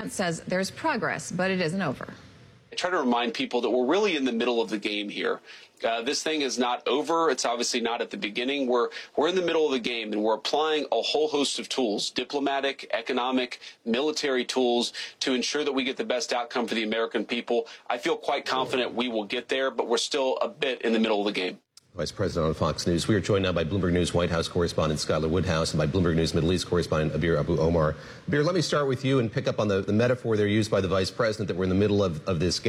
Pence says there's progress, but it isn't over. I try to remind people that we're really in the middle of the game here. This thing is not over. It's obviously not at the beginning. We're in the middle of the game, and we're applying a whole host of tools, diplomatic, economic, military tools, to ensure that we get the best outcome for the American people. I feel quite confident we will get there, but we're still a bit in the middle of the game. Vice President on Fox News. We are joined now by Bloomberg News White House correspondent Skylar Woodhouse and by Bloomberg News Middle East correspondent Abir Abu Omar. Abir, let me start with you and pick up on the metaphor there used by the Vice President that we're in the middle of this game.